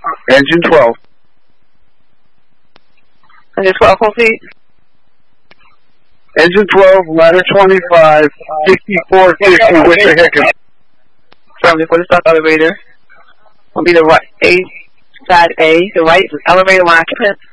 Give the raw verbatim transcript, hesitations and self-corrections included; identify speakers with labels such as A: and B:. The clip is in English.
A: Engine twelve.
B: Engine twelve, complete.
A: Engine twelve, ladder twenty-five, sixty-four fifty with the Hickam.
B: Family for the stop elevator. Will be the right, A, side A, the right elevator line occupant.